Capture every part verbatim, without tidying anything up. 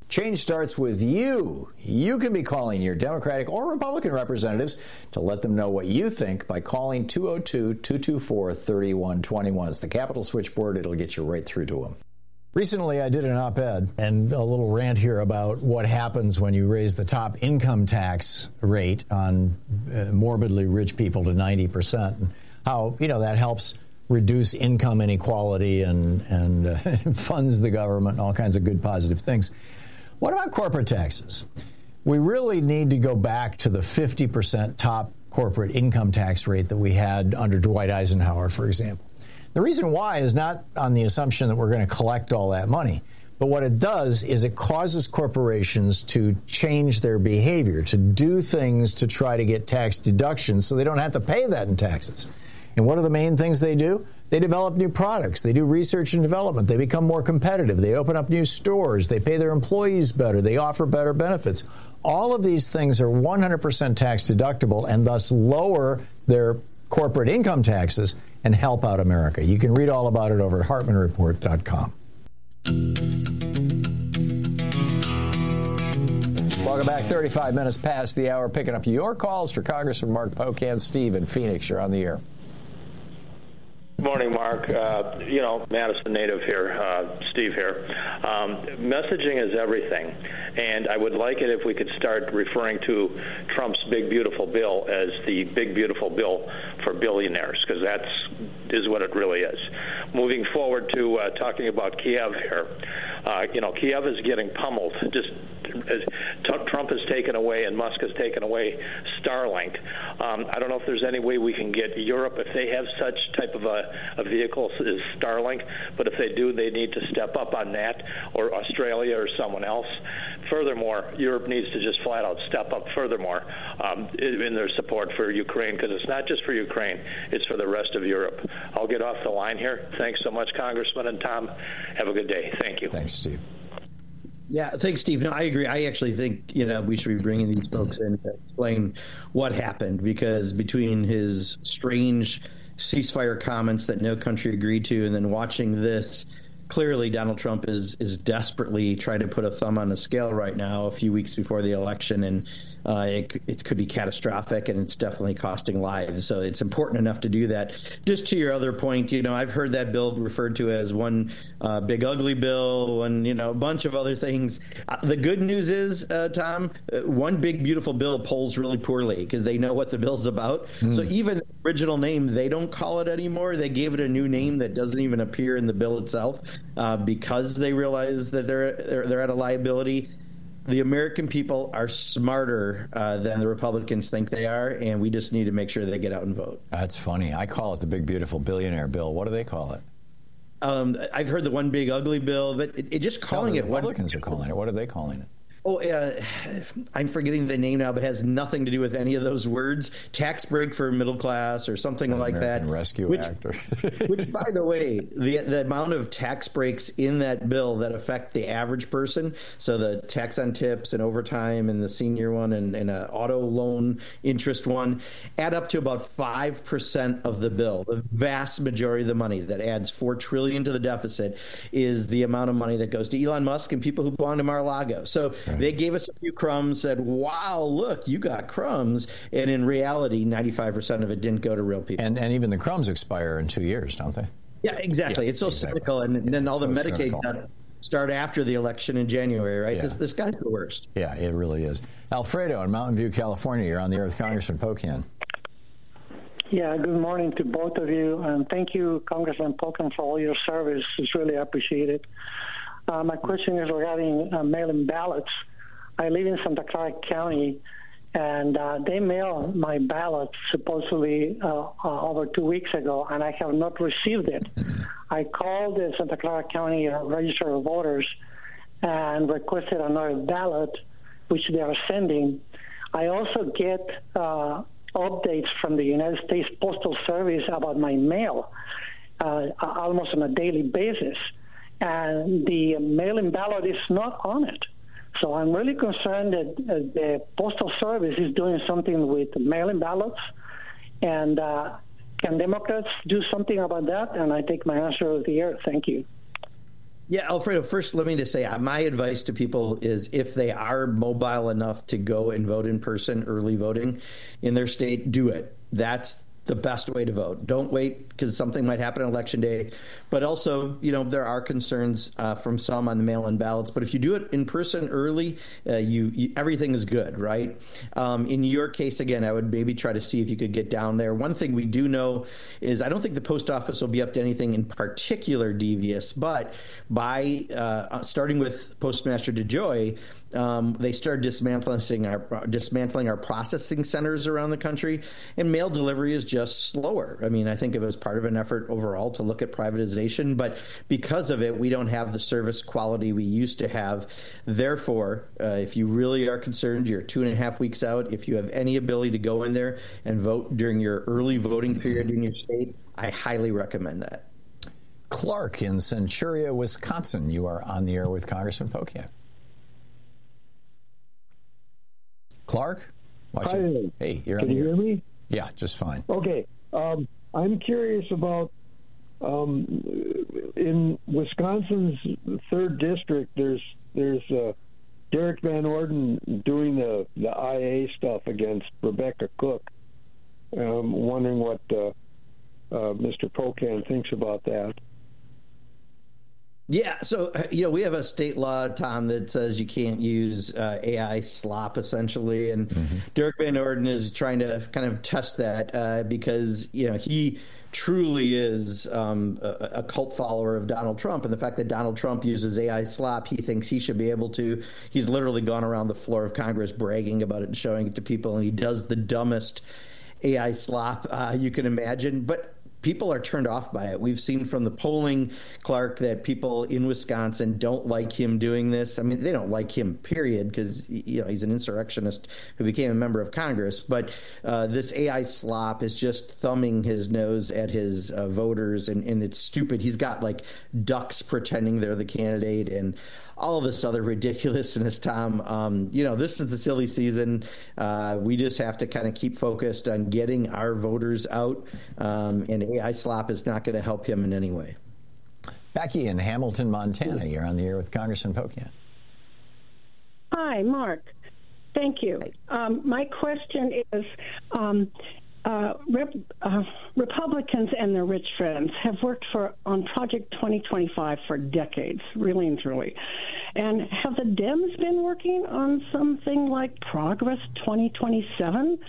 Change starts with you. You can be calling your Democratic or Republican representatives to let them know what you think by calling two oh two, two two four, three one two one. It's the Capitol switchboard. It'll get you right through to them. Recently, I did an op-ed and a little rant here about what happens when you raise the top income tax rate on uh, morbidly rich people to ninety percent, and how, you know, that helps reduce income inequality and, and uh, funds the government and all kinds of good, positive things. What about corporate taxes? We really need to go back to the fifty percent top corporate income tax rate that we had under Dwight Eisenhower, for example. The reason why is not on the assumption that we're going to collect all that money, but what it does is it causes corporations to change their behavior, to do things to try to get tax deductions so they don't have to pay that in taxes. And what are the main things they do? They develop new products. They do research and development. They become more competitive. They open up new stores. They pay their employees better. They offer better benefits. All of these things are one hundred percent tax deductible and thus lower their corporate income taxes and help out America. You can read all about it over at hartmann report dot com. Welcome back. thirty-five minutes past the hour, picking up your calls for Congressman Mark Pocan. Steve in Phoenix, you're on the air. Good morning, Mark. Uh, you know, Madison native here, uh, Steve here. Um, messaging is everything, and I would like it if we could start referring to Trump's big, beautiful bill as the big, beautiful bill for billionaires, because that's is what it really is. Moving forward to uh, talking about Kiev here, uh, you know, Kiev is getting pummeled. Just as Trump has taken away and Musk has taken away Starlink. Um, I don't know if there's any way we can get Europe, if they have such type of a, a vehicle as Starlink, but if they do, they need to step up on that, or Australia or someone else. Furthermore, Europe needs to just flat out step up furthermore um, in their support for Ukraine, because it's not just for Ukraine, it's for the rest of Europe. I'll get off the line here. Thanks so much, Congressman and Tom. Have a good day. Thank you. Thanks, Steve. Yeah, thanks, Steve. No, I agree. I actually think, you know, we should be bringing these folks in to explain what happened, because between his strange ceasefire comments that no country agreed to and then watching this, clearly Donald Trump is is desperately trying to put a thumb on the scale right now, a few weeks before the election, and uh, it, it could be catastrophic, and it's definitely costing lives. So it's important enough to do that. Just to your other point, you know, I've heard that bill referred to as one uh, big ugly bill, one, you know, a bunch of other things. Uh, the good news is, uh, Tom, uh, one big beautiful bill polls really poorly because they know what the bill's about. Mm. So even the original name, they don't call it anymore. They gave it a new name that doesn't even appear in the bill itself uh, because they realize that they're, they're they're at a liability. The American people are smarter uh, than the Republicans think they are, and we just need to make sure they get out and vote. That's funny. I call it the big, beautiful billionaire bill. What do they call it? Um, I've heard the one big, ugly bill, but it, it just calling no, the it. Republicans one, are calling it. What are they calling it? Oh, uh, I'm forgetting the name now, but it has nothing to do with any of those words. Tax break for middle class or something like American that. Rescue which, Act. which, by the way, the, the amount of tax breaks in that bill that affect the average person, so the tax on tips and overtime and the senior one and, and an auto loan interest one, add up to about five percent of the bill. The vast majority of the money that adds four trillion dollars to the deficit is the amount of money that goes to Elon Musk and people who belong to Mar-a-Lago. So right. They gave us a few crumbs, said, wow, look, you got crumbs. And in reality, ninety-five percent of it didn't go to real people. And, and even the crumbs expire in two years, don't they? Yeah, exactly. Yeah, it's so exactly. cynical. And, and then all the so Medicaid stuff start after the election in January, right? Yeah. This, this guy's the worst. Yeah, it really is. Alfredo in Mountain View, California. You're on the air with Congressman Pocan. Yeah, good morning to both of you. And thank you, Congressman Pocan, for all your service. It's really appreciated. Uh, my question is regarding uh, mail-in ballots. I live in Santa Clara County, and uh, they mailed my ballot supposedly uh, uh, over two weeks ago, and I have not received it. I called the Santa Clara County uh, Register of Voters and requested another ballot, which they are sending. I also get uh, updates from the United States Postal Service about my mail uh, almost on a daily basis, and the mail-in ballot is not on it. So I'm really concerned that uh, the Postal Service is doing something with mail-in ballots, and uh, – can Democrats do something about that? And I take my answer of the air. Thank you. Yeah, Alfredo, first, let me just say my advice to people is if they are mobile enough to go and vote in person, early voting in their state, do it. That's the best way to vote. Don't wait because something might happen on election day. But also, you know, there are concerns uh, from some on the mail-in ballots. But if you do it in person early, uh, you, you everything is good, right? Um, in your case, again, I would maybe try to see if you could get down there. One thing we do know is I don't think the post office will be up to anything in particular devious, but by uh, starting with Postmaster DeJoy, Um, they started dismantling our dismantling our processing centers around the country, and mail delivery is just slower. I mean, I think it was part of an effort overall to look at privatization, but because of it, we don't have the service quality we used to have. Therefore, uh, if you really are concerned, you're two and a half weeks out. If you have any ability to go in there and vote during your early voting period in your state, I highly recommend that. Clark in Centuria, Wisconsin. You are on the air with Congressman Pocan. Clark? Hi. It. Hey, you're on Can the you air. hear me? Yeah, just fine. Okay. Um, I'm curious about um, in Wisconsin's third district. There's there's uh, Derek Van Orden doing the the I A stuff against Rebecca Cook. I'm wondering what uh, uh, Mister Pocan thinks about that. Yeah, so, you know, we have a state law, Tom, that says you can't use uh, A I slop, essentially. And mm-hmm. Derek Van Orden is trying to kind of test that uh, because, you know, he truly is um, a, a cult follower of Donald Trump. And the fact that Donald Trump uses A I slop, he thinks he should be able to. He's literally gone around the floor of Congress bragging about it and showing it to people. And he does the dumbest A I slop uh, you can imagine. But people are turned off by it. We've seen from the polling, Clark, that people in Wisconsin don't like him doing this. I mean, they don't like him, period, because you know he's an insurrectionist who became a member of Congress. But uh, this A I slop is just thumbing his nose at his uh, voters, and, and it's stupid. He's got like ducks pretending they're the candidate, and all of this other ridiculousness, Tom. Um, you know, this is the silly season. Uh, we just have to kind of keep focused on getting our voters out, um, and A I slop is not going to help him in any way. Becky in Hamilton, Montana. You're on the air with Congressman Pocan. Hi, Mark. Thank you. Um, my question is, um, uh, Rep, uh, Republicans and their rich friends have worked for on Project twenty twenty-five for decades, really and truly. And have the Dems been working on something like Progress twenty twenty-seven?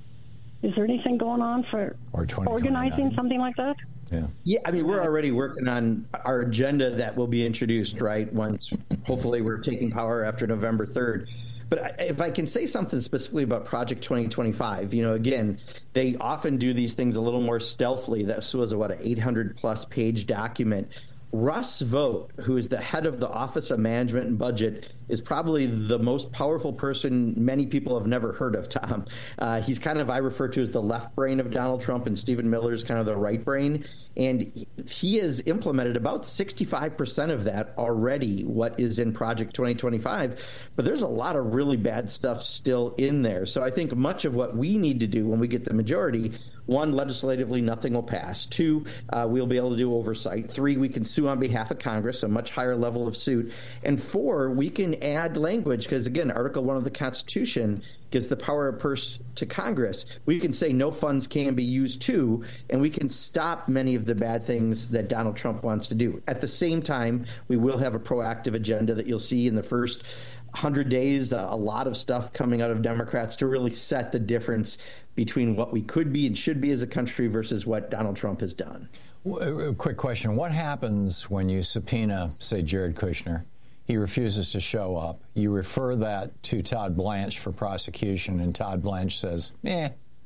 Is there anything going on for or organizing something like that? Yeah. Yeah, I mean, we're already working on our agenda that will be introduced, right, once hopefully we're taking power after November third. But if I can say something specifically about Project twenty twenty-five, you know, again, they often do these things a little more stealthily. This was, what, an eight hundred plus page document. Russ Vought, who is the head of the Office of Management and Budget, is probably the most powerful person many people have never heard of, Tom. Uh, he's kind of, I refer to as the left brain of Donald Trump, and Stephen Miller is kind of the right brain. And he has implemented about sixty-five percent of that already, what is in Project twenty twenty-five. But there's a lot of really bad stuff still in there. So I think much of what we need to do when we get the majority, one, legislatively, nothing will pass. Two, uh, we'll be able to do oversight. Three, we can sue on behalf of Congress, a much higher level of suit. And four, we can add language, because, again, Article one of the Constitution gives the power of purse to Congress. We can say no funds can be used to, and we can stop many of the bad things that Donald Trump wants to do. At the same time, we will have a proactive agenda that you'll see in the first one hundred days, uh, a lot of stuff coming out of Democrats to really set the difference between what we could be and should be as a country versus what Donald Trump has done. A quick question. What happens when you subpoena, say, Jared Kushner? He refuses to show up. You refer that to Todd Blanche for prosecution, and Todd Blanche says, eh.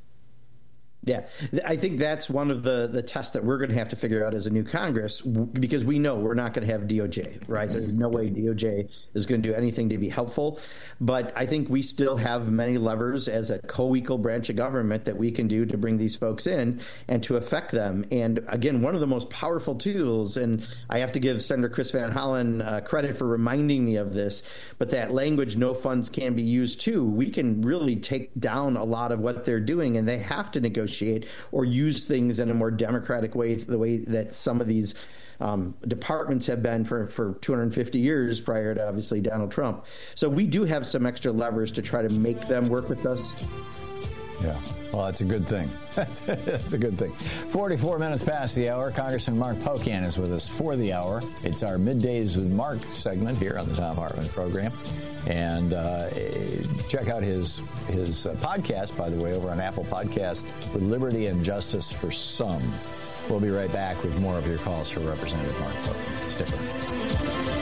Yeah, I think that's one of the, the tests that we're going to have to figure out as a new Congress, because we know we're not going to have D O J, right? There's no way D O J is going to do anything to be helpful. But I think we still have many levers as a co-equal branch of government that we can do to bring these folks in and to affect them. And again, one of the most powerful tools, and I have to give Senator Chris Van Hollen uh, credit for reminding me of this, but that language, no funds can be used to, we can really take down a lot of what they're doing, and they have to negotiate or use things in a more democratic way, the way that some of these um, departments have been for, for two hundred fifty years prior to, obviously, Donald Trump. So we do have some extra levers to try to make them work with us. Yeah, well, that's a good thing. That's, that's a good thing. forty-four minutes past the hour. Congressman Mark Pocan is with us for the hour. It's our Middays with Mark segment here on the Thom Hartmann program. And uh, check out his his uh, podcast, by the way, over on Apple Podcasts, with Liberty and Justice for Some. We'll be right back with more of your calls for Representative Mark Pocan. Stick around.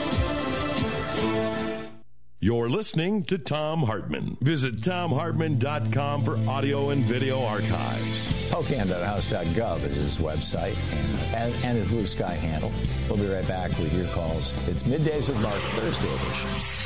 You're listening to Thom Hartmann. Visit thom hartmann dot com for audio and video archives. pocan dot house dot gov is his website and, and, and his Blue Sky handle. We'll be right back with your calls. It's Middays with Mark, Thursday edition.